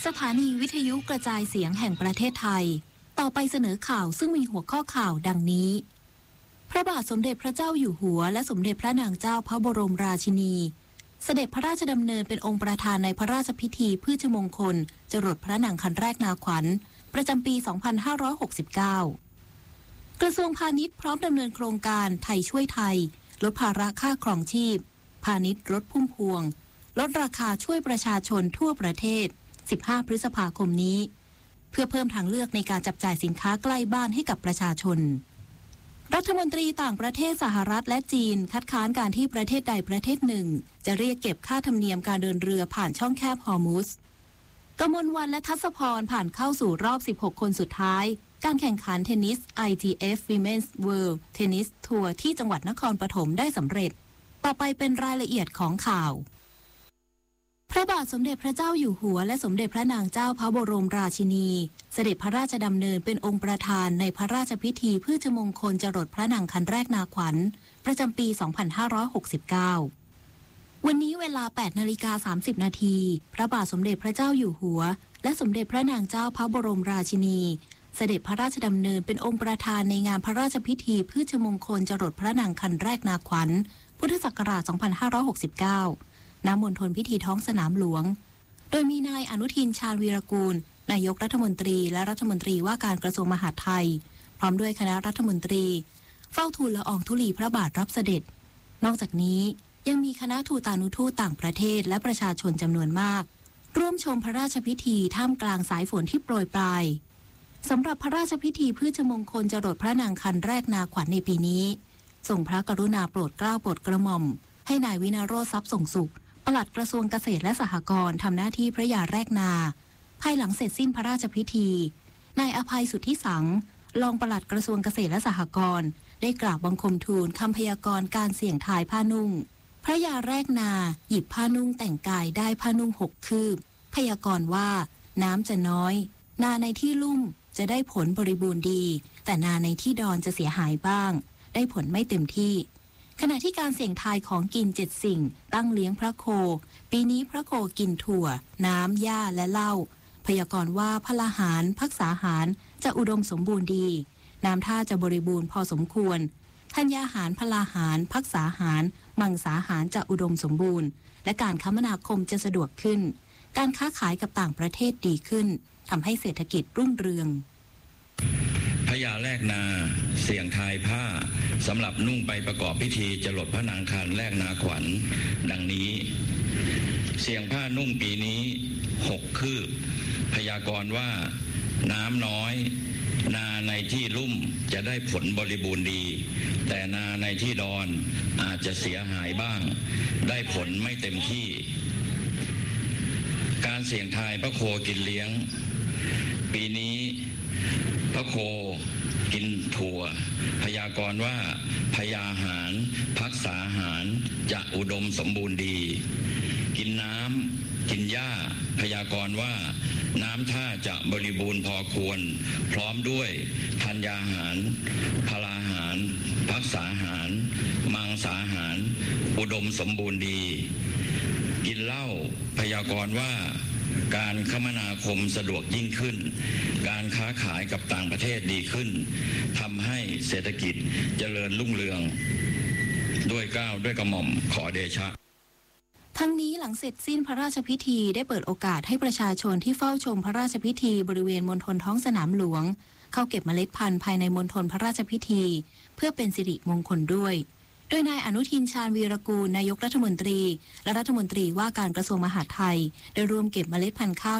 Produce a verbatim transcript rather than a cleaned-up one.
สถานีวิทยุกระจายเสียงแห่งประเทศไทยต่อไปเสนอข่าวซึ่งมีหัวข้อข่าวดังนี้พระบาทสมเด็จพระเจ้าอยู่หัวและสมเด็จพระนางเจ้าพระบรมราชินีเสด็จพระราชดำเนินเป็นองค์ประธานในพระราชพิธีพืชมงคลจรดพระนางคันแรกนาขวัญประจำปี สองพันห้าร้อยหกสิบเก้า กระทรวงพาณิชย์พร้อมดำเนินโครงการไทยช่วยไทยลดภาระค่าครองชีพพาณิชย์ลดพุ่มพวงลดราคาช่วยประชาชนทั่วประเทศสิบห้าพฤษภาคมนี้เพื่อเพิ่มทางเลือกในการจับจ่ายสินค้าใกล้บ้านให้กับประชาชนรัฐมนตรีต่างประเทศสหรัฐและจีนคัดค้านการที่ประเทศใดประเทศหนึ่งจะเรียกเก็บค่าธรรมเนียมการเดินเรือผ่านช่องแคบฮอร์มุซกมลวรรณและทัศพรผ่านเข้าสู่รอบสิบหกคนสุดท้ายการแข่งขันเทนนิส ไอ ที เอฟ Women's World Tennis Tour ที่จังหวัดนครปฐมได้สำเร็จต่อไปเป็นรายละเอียดของข่าวพระบาทสมเด็จพระเจ้าอยู่หัวและสมเด็จพระนางเจ้าพระบรมราชินีเสด็จพระราชดำเนินเป็นองค์ประธานในพระราชพิธีพืชมงคลจรดพระนางคันแรกนาขวัญประจำปี สองพันห้าร้อยหกสิบเก้า วันนี้เวลา แปดนาฬิกาสามสิบนาทีพระบาทสมเด็จพระเจ้าอยู่หัวและสมเด็จพระนางเจ้าพระบรมราชินีเสด็จพระราชดำเนินเป็นองค์ประธานในงานพระราชพิธีพืชมงคลจรดพระนางคันแรกนาขวัญพุทธศักราช สองพันห้าร้อยหกสิบเก้าณ มณฑลพิธีท้องสนามหลวงโดยมีนายอนุทินชาญวีรกูลนายกรัฐมนตรีและรัฐมนตรีว่าการกระทรวงมหาดไทยพร้อมด้วยคณะรัฐมนตรีเฝ้าทูลละอองธุลีพระบาทรับเสด็จนอกจากนี้ยังมีคณะทูตานุทูตต่างประเทศและประชาชนจำนวนมากร่วมชมพระราชพิธีท่ามกลางสายฝนที่โปรยปลายสำหรับพระราชพิธีพืชมงคลจรดพระนางคันแรกนาขวัญในปีนี้ทรงพระกรุณาโปรดเกล้าโปรดกระหม่อมให้นายวินโรจน์ทรัพย์ส่งสุขปลัดกระทรวงเกษตรและสหกรณ์ทำหน้าที่พระยาแรกนาภายหลังเสร็จสิ้นพระราชพิธีนายอภัยสุทธิสังรองปลัดกระทรวงเกษตรและสหกรณ์ได้กราบบังคมทูลคำพยากรณ์การเสี่ยงทายผ้านุ่งพระยาแรกนาหยิบผ้านุ่งแต่งกายได้ผ้านุ่งหกคืบพยากรณ์ว่าน้ำจะน้อยนาในที่ลุ่มจะได้ผลบริบูรณ์ดีแต่นาในที่ดอนจะเสียหายบ้างได้ผลไม่เต็มที่ขณะที่การเสี่ยงทายของกินเจ็ดสิ่งตั้งเลี้ยงพระโคปีนี้พระโคกินถั่วน้ำหญ้าและเหล้าพยากรณ์ว่าพลาหารภักษาหารจะอุดมสมบูรณ์ดีน้ำท่าจะบริบูรณ์พอสมควรธัญญาหารพลาหารภักษาหารมังสาหารจะอุดมสมบูรณ์และการคมนาคมจะสะดวกขึ้นการค้าขายกับต่างประเทศดีขึ้นทำให้เศรษฐกิจรุ่งเรืองพญาแรกนาเสี่ยงทายผ้าสำหรับนุ่งไปประกอบพิธีจรดพระนางคันแรกนาขวัญดังนี้เสี่ยงผ้านุ่งปีนี้หกคืบพยากรณ์ว่าน้ำน้อยนาในที่ลุ่มจะได้ผลบริบูรณ์ดีแต่นาในที่ดอนอาจจะเสียหายบ้างได้ผลไม่เต็มที่การเสี่ยงทายพระโคกินเลี้ยงปีนี้พระโคกินถั่วพยากรณ์ว่าพยาหารภักษาหารจะอุดมสมบูรณ์ดีกินน้ำกินหญ้าพยากรณ์ว่าน้ำท่าจะบริบูรณ์พอควรพร้อมด้วยธัญญาหารพลาหารภักษาหารมังสาหารอุดมสมบูรณ์ดีกินเหล้าพยากรณ์ว่าการคมนาคมสะดวกยิ่งขึ้นการค้าขายกับต่างประเทศดีขึ้นทำให้เศรษฐกิจเจริญรุ่งเรืองด้วยเกล้าด้วยกระหม่อมขอเดชะทั้งนี้หลังเสร็จสิ้นพระราชพิธีได้เปิดโอกาสให้ประชาชนที่เฝ้าชมพระราชพิธีบริเวณมณฑลท้องสนามหลวงเข้าเก็บเมล็ดพันธุ์ภายในมณฑลพระราชพิธีเพื่อเป็นสิริมงคลด้วยโดยนายอนุทินชาญวีรกูลนายกรัฐมนตรีและรัฐมนตรีว่าการกระทรวงมหาดไทยได้ร่วมเก็บเมล็ดพันธุ์ข้าว